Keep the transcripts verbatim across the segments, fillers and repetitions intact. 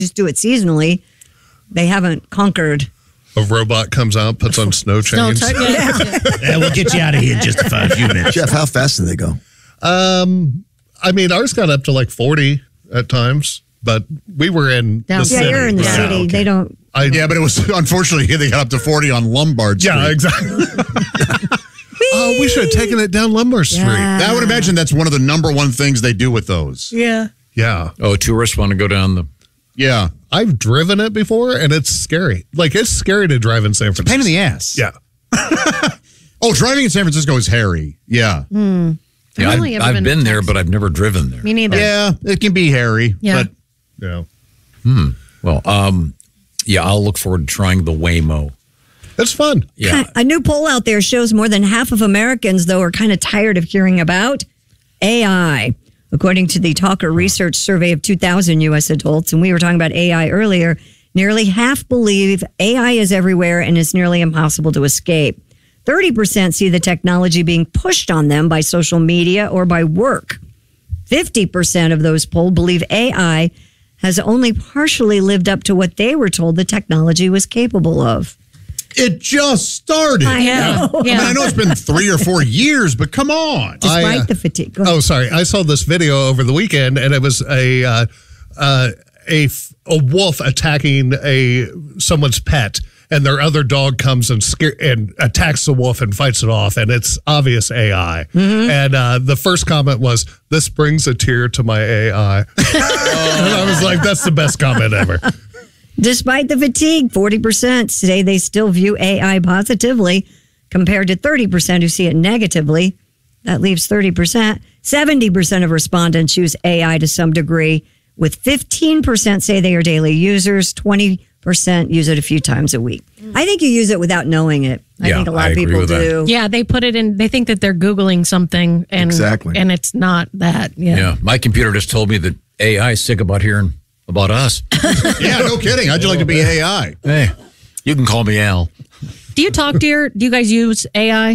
just do it seasonally. They haven't conquered. A robot comes out, puts on snow chains. Snow t- yeah. Yeah, we'll get you out of here in just a few minutes. Jeff, how fast do they go? Um, I mean, ours got up to like forty at times, but we were in Down- the Yeah, city. Yeah, you're in the right? city. okay. They don't. I, Yeah, but it was, unfortunately, they got up to forty on Lombard Street. yeah, exactly. Oh, we should have taken it down Lombard Street. Yeah. I would imagine that's one of the number one things they do with those. Yeah. Yeah. Oh, tourists want to go down the... Yeah. I've driven it before, and it's scary. Like, it's scary to drive in San Francisco. Pain in the ass. Yeah. Oh, driving in San Francisco is hairy. Yeah. Yeah, I've I've, only ever I've been been, to there, Texas. but I've never driven there. Me neither. Yeah, it can be hairy. Yeah. But Yeah. Well, um, yeah, I'll look forward to trying the Waymo. It's fun. Yeah. A new poll out there shows more than half of Americans, though, are kind of tired of hearing about A I. According to the Talker Research survey of two thousand U S adults, and we were talking about A I earlier, nearly half believe A I is everywhere and is nearly impossible to escape. thirty percent see the technology being pushed on them by social media or by work. fifty percent of those polled believe A I has only partially lived up to what they were told the technology was capable of. it just started. I Yeah. know. I mean, I know it's been three or four years, but come on. Despite I, uh, the fatigue. Go ahead. Oh, sorry. I saw this video over the weekend, and it was a uh, uh, a f- a wolf attacking a someone's pet, and their other dog comes and scare, and attacks the wolf and fights it off, and it's obvious A I. And uh, the first comment was, "This brings a tear to my A I," and I was like, "That's the best comment ever." Despite the fatigue, forty percent say they still view A I positively compared to thirty percent who see it negatively. That leaves thirty percent. seventy percent of respondents use A I to some degree, with fifteen percent say they are daily users, twenty percent use it a few times a week. I think you use it without knowing it. I Yeah, think a lot I of agree people with that. do. Yeah, they put it in. They think that they're Googling something, and Exactly. and it's not that. Yeah. Yeah. My computer just told me that A I is sick about hearing about us. Yeah, no kidding. How'd you like to be A I? Hey, you can call me Al. Do you talk to your? Do you guys use A I?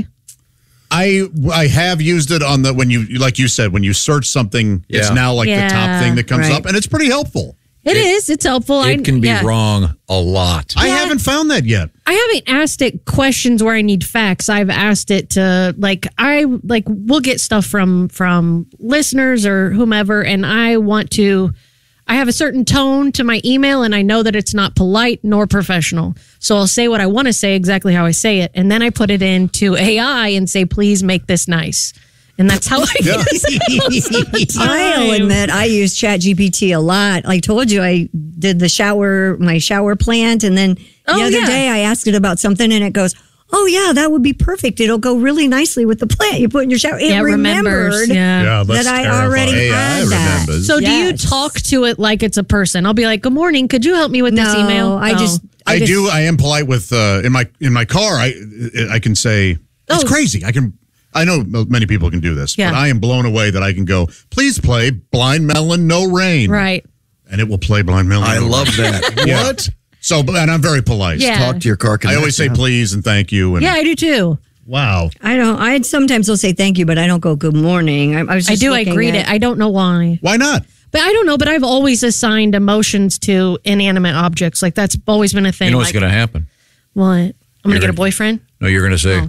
I I have used it on the when you like you said when you search something, it's Yeah. now like the Yeah, top thing that comes right. up, and it's pretty helpful. It is. It's helpful. I- It can be yeah. wrong a lot. I haven't found that yet. I haven't asked it questions where I need facts. I've asked it to like I like we'll get stuff from from listeners or whomever, and I want to. I have a certain tone to my email, and I know that it's not polite nor professional. So I'll say what I want to say exactly how I say it, and then I put it into A I and say, "Please make this nice." And that's how I Yeah. use it. I'll admit I use ChatGPT a lot. I told you I did the shower, my shower plant, and then the Oh, other yeah. day I asked it about something, and it goes, "Oh yeah, that would be perfect. It'll go really nicely with the plant you put in your shower." It Yeah, it remembers. remembered Yeah. Yeah, that's that I terrifying. already A I had that. remembers. So do you Yes. talk to it like it's a person? I'll be like, "Good morning. Could you help me with No, this email?" I Oh. just, I, just, do. I am polite with uh, in my in my car. I I can say it's Oh. crazy. I can. I know many people can do this, Yeah. but I am blown away that I can go. Please play Blind Melon, No Rain, Right. and it will play Blind Melon. I No love Rain. that. Yeah. What? So, and I'm very polite. Yeah. Talk to your car. I always say Connect now. please and thank you. And Yeah, I do too. Wow. I don't. I sometimes will say thank you, but I don't go good morning. I, I was. I Just do. I looking greet at- it. I don't know why. why not? But I don't know, but I've always assigned emotions to inanimate objects. Like that's always been a thing. You know what's like, going to happen? What? I'm going to You're get a gonna- boyfriend? No, you're going to say, Oh.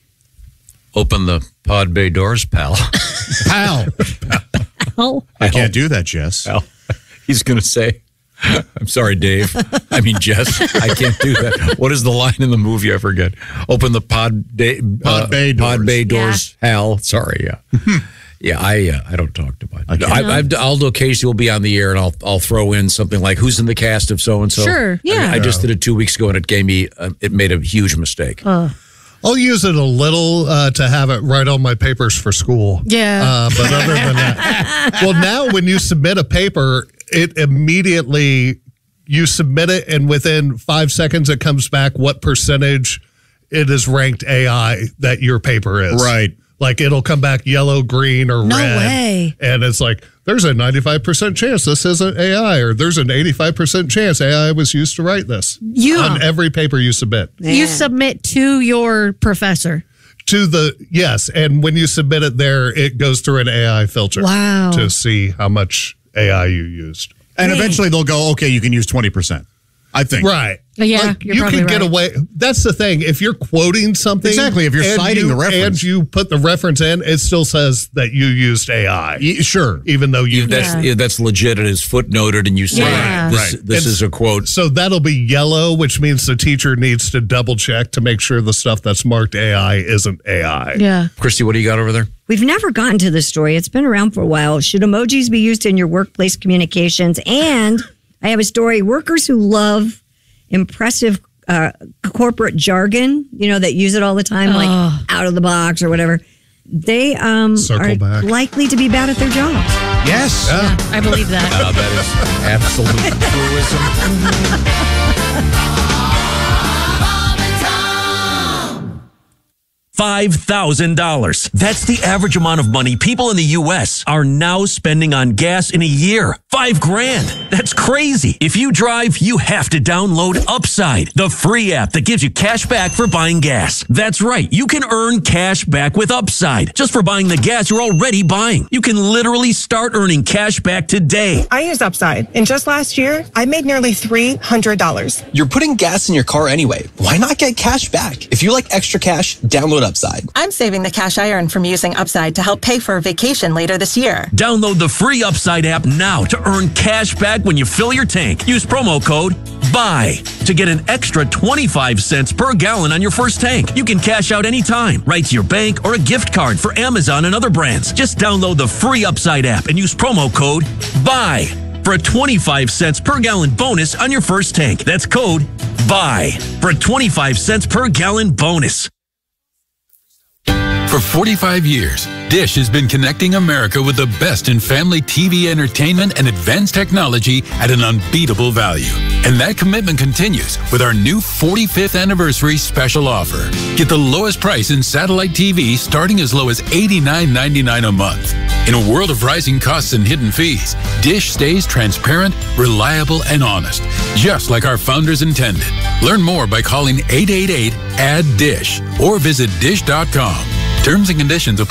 open the pod bay doors, pal. Pal, Oh. I can't do that, Jess. Pal. He's going to say, I'm sorry, Dave. I mean, Jess, I can't do that. What is the line in the movie? I forget. Open the pod, day, Pod bay doors. Pod bay doors, Hal. Sorry, yeah. Yeah, I uh, I don't talk to my. I, I, I'll do occasionally. We'll be on the air, and I'll I'll throw in something like, "Who's in the cast of so and so?" Sure, yeah. I, I just did it two weeks ago, and it gave me. Uh, it made a huge mistake. I'll use it a little uh, to have it right on my papers for school. Yeah. Uh, but other than that, well, now when you submit a paper, it immediately you submit it, and within five seconds, it comes back what percentage it is ranked A I that your paper is. Right. Like it'll come back yellow, green, or No red. way. And it's like, there's a ninety-five percent chance this isn't A I, or there's an eighty-five percent chance A I was used to write this. You- on every paper you submit. You submit to your professor. To the, yes. And when you submit it there, it goes through an A I filter. Wow. To see how much A I you used. And Hey. eventually they'll go, okay, you can use twenty percent. I think. Right. Yeah, Like, you're you probably can get right. away. That's the thing. If you're quoting something. Exactly, if you're and citing you- the reference. And you put the reference in, it still says that you used A I. Y- Sure. Even though you If that's Yeah. if that's legit and is footnoted, and you say Yeah. this, Right. this And is a quote. So that'll be yellow, which means the teacher needs to double check to make sure the stuff that's marked A I isn't A I. Yeah. Christy, what do you got over there? We've never gotten to this story. It's been around for a while. Should emojis be used in your workplace communications? And I have a story. Workers who love impressive uh, corporate jargon, you know, that use it all the time, like out of the box or whatever, they um, Circle are back. likely to be bad at their jobs. Yes. I believe that. Uh, that is absolute truism. five thousand dollars. That's the average amount of money people in the U S are now spending on gas in a year. Five grand. That's crazy. If you drive, you have to download Upside, the free app that gives you cash back for buying gas. That's right. You can earn cash back with Upside just for buying the gas you're already buying. You can literally start earning cash back today. I use Upside, and just last year, I made nearly three hundred dollars. You're putting gas in your car anyway. Why not get cash back? If you like extra cash, download Upside. I'm saving the cash I earn from using Upside to help pay for a vacation later this year. Download the free Upside app now to earn cash back when you fill your tank. Use promo code BUY to get an extra twenty-five cents per gallon on your first tank. You can cash out anytime, right to your bank or a gift card for Amazon and other brands. Just download the free Upside app and use promo code BUY for a twenty-five cents per gallon bonus on your first tank. That's code BUY for a twenty-five cents per gallon bonus. For forty-five years, Dish has been connecting America with the best in family T V entertainment and advanced technology at an unbeatable value. And that commitment continues with our new forty-fifth anniversary special offer. Get the lowest price in satellite T V starting as low as eighty-nine ninety-nine a month. In a world of rising costs and hidden fees, Dish stays transparent, reliable, and honest, just like our founders intended. Learn more by calling eight eight eight, A D D D I S H or visit dish dot com. Terms and conditions apply.